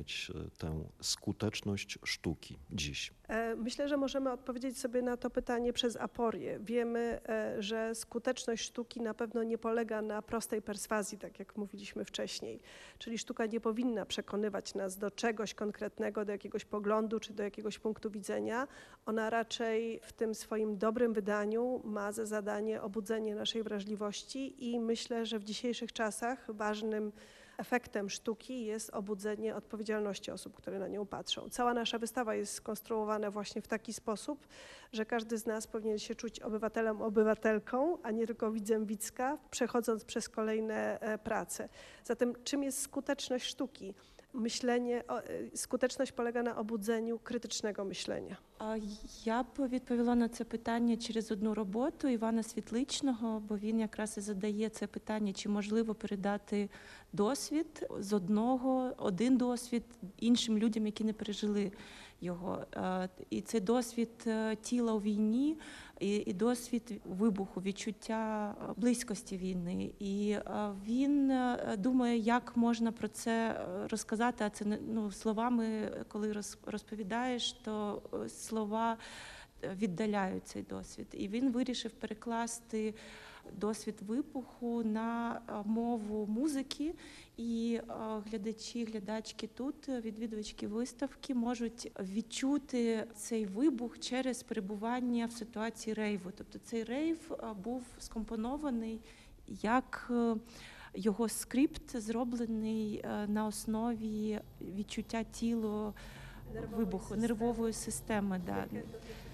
mierzyć tę skuteczność sztuki dziś? Myślę, że możemy odpowiedzieć sobie na to pytanie przez aporię. Wiemy, że skuteczność sztuki na pewno nie polega na prostej perswazji, tak jak mówiliśmy wcześniej. Czyli sztuka nie powinna przekonywać nas do czegoś konkretnego, do jakiegoś poglądu czy do jakiegoś punktu widzenia. Ona raczej w tym swoim dobrym wydaniu ma za zadanie obudzenie naszej wrażliwości i myślę, że w dzisiejszych czasach ważnym efektem sztuki jest obudzenie odpowiedzialności osób, które na nią patrzą. Cała nasza wystawa jest skonstruowana właśnie w taki sposób, że każdy z nas powinien się czuć obywatelem, obywatelką, a nie tylko widzem widzka, przechodząc przez kolejne prace. Zatem czym jest skuteczność sztuki? Skuteczność polega на obudzeniu krytycznego myślenia. Я б відповіла на це питання через одну роботу Івана Світличного, бо він якраз і задає це питання, чи можливо передати досвід з один досвід іншим людям, які не пережили його. І це досвід тіла у війні, і досвід вибуху, відчуття близькості війни. І він думає, як можна про це розказати, а це словами, коли розповідаєш, то слова віддаляють цей досвід. І він вирішив перекласти досвід вибуху на мову музики, і глядачі, глядачки тут, відвідувачки виставки можуть відчути цей вибух через перебування в ситуації рейву. Тобто цей рейв був скомпонований як його скрипт зроблений на основі відчуття тіла вибуху, нервової системи. Да.